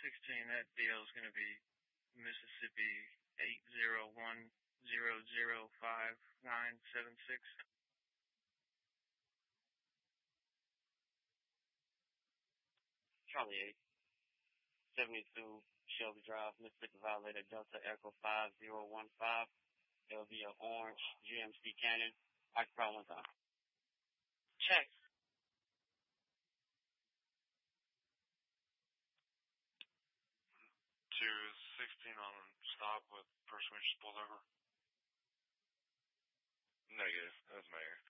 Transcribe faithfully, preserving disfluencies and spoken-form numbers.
sixteen, that deal is going to be Mississippi eight zero one zero zero five nine seven six. Charlie eight, seventy-two Shelby Drive, Mississippi Violator Delta Echo five zero one five. It'll be an orange G M C Cannon. I can probably one time. Check. Two sixteen on stop with person we just pulled over. Negative. That's Mayor.